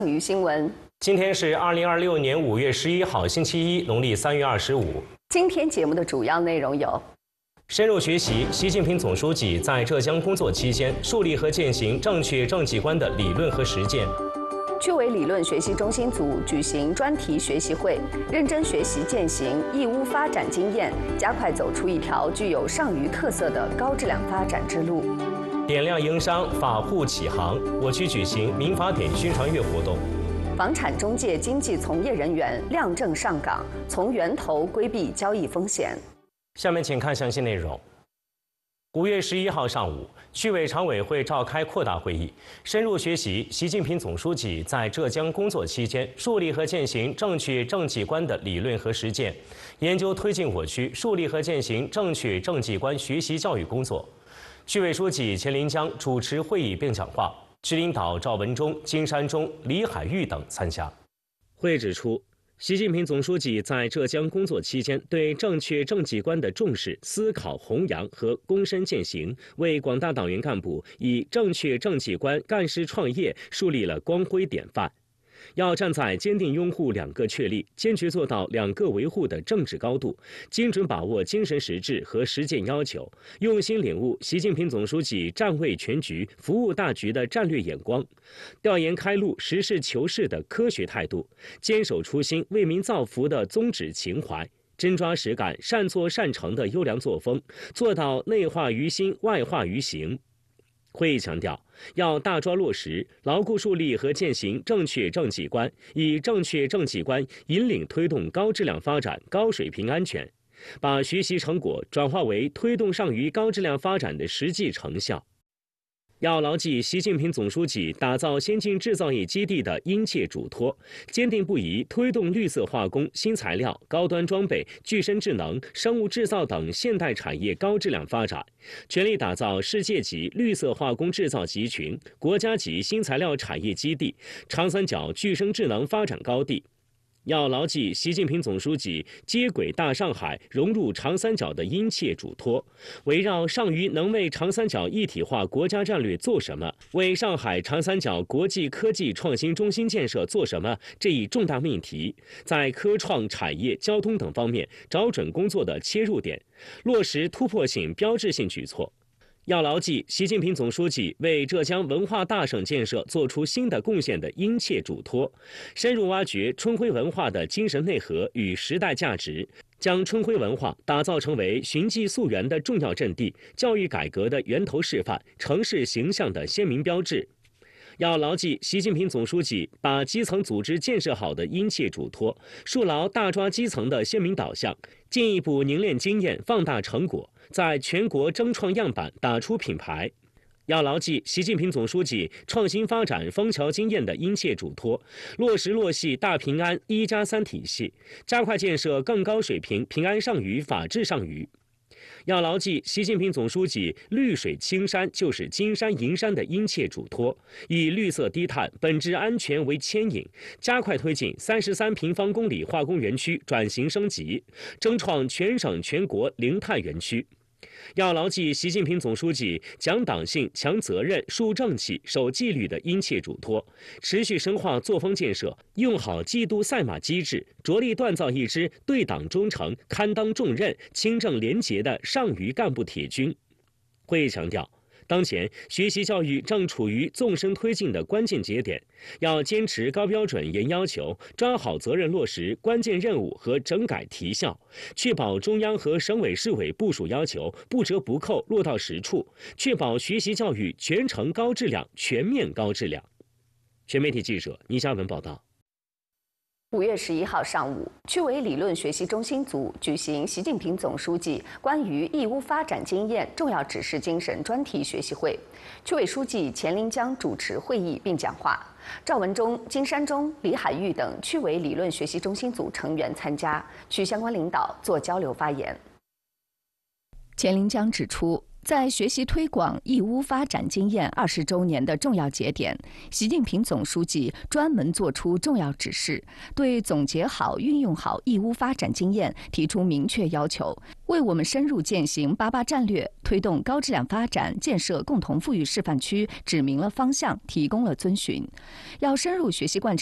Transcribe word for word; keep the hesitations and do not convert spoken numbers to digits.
于新闻， 今天是二零二六年五月十一号，星期一，农历三月二十五。 今天节目的主要内容有： 深入学习习近平总书记在浙江工作期间树立和践行正确政绩观的理论和实践； 趣味理论学习中心组举行专题学习会，认真学习践行义乌发展经验，加快走出一条具有上虞特色的高质量发展之路。 点亮营商法护启航，我区举行民法典宣传月活动。 房产中介经纪从业人员亮正上岗，从源头规避交易风险。 下面请看详细内容。五月十一号上午，区委常委会召开扩大会议，深入学习习近平总书记在浙江工作期间树立和践行正确政绩观的理论和实践，研究推进我区树立和践行正确政绩观学习教育工作。区委书记钱林江主持会议并讲话，区领导赵文忠、金山中、李海玉等参加。会指出，习近平总书记在浙江工作期间对正确政绩观的重视、思考、弘扬和躬身践行，为广大党员干部以正确政绩观干事创业树立了光辉典范。要站在坚定拥护两个确立、坚决做到两个维护的政治高度，精准把握精神实质和实践要求，用心领悟习近平总书记站位全局、服务大局的战略眼光，调研开路、实事求是的科学态度，坚守初心、为民造福的宗旨情怀，真抓实干、善作善成的优良作风，做到内化于心、外化于行。会议强调，要大抓落实、牢固树立和践行正确政绩观，以正确政绩观引领推动高质量发展、高水平安全，把学习成果转化为推动上虞高质量发展的实际成效。要牢记习近平总书记打造先进制造业基地的殷切嘱托，坚定不移推动绿色化工、新材料、高端装备、具身智能、生物制造等现代产业高质量发展，全力打造世界级绿色化工制造集群、国家级新材料产业基地、长三角具身智能发展高地。要牢记习近平总书记接轨大上海、融入长三角的殷切嘱托，围绕上虞能为长三角一体化国家战略做什么，为上海长三角国际科技创新中心建设做什么这一重大命题，在科创、产业、交通等方面找准工作的切入点，落实突破性、标志性举措。要牢记习近平总书记为浙江文化大省建设做出新的贡献的殷切嘱托，深入挖掘春晖文化的精神内核与时代价值，将春晖文化打造成为寻迹溯源的重要阵地、教育改革的源头示范、城市形象的鲜明标志。要牢记习近平总书记把基层组织建设好的殷切嘱托，树牢大抓基层的鲜明导向，进一步凝练经验、放大成果，在全国争创样板、打出品牌。要牢记习近平总书记创新发展枫桥经验的殷切嘱托，落实落细大平安一加三体系，加快建设更高水平平安上虞、法治上虞。要牢记习近平总书记绿水青山就是金山银山的殷切嘱托，以绿色低碳、本质安全为牵引，加快推进三十三平方公里化工园区转型升级，争创全省全国零碳园区。要牢记习近平总书记讲党性、强责任、树正气、守纪律的殷切嘱托，持续深化作风建设，用好季度赛马机制，着力锻造一支对党忠诚、堪当重任、清正廉洁的上虞干部铁军。会议强调，当前学习教育正处于纵深推进的关键节点，要坚持高标准、严要求，抓好责任落实关键任务和整改提效，确保中央和省委市委部署要求不折不扣落到实处，确保学习教育全程高质量、全面高质量。全媒体记者倪嘉文报道。 五月十一号上午，区委理论学习中心组举行习近平总书记关于义乌发展经验重要指示精神专题学习会，区委书记钱林江主持会议并讲话，赵文忠、金山中、李海玉等区委理论学习中心组成员参加，区相关领导做交流发言。钱林江指出， 在学习推广义乌发展经验二十周年的重要节点，习近平总书记专门作出重要指示，对总结好、运用好义乌发展经验提出明确要求，为我们深入践行“八八”战略、推动高质量发展、建设共同富裕示范区指明了方向，提供了遵循。要深入学习贯彻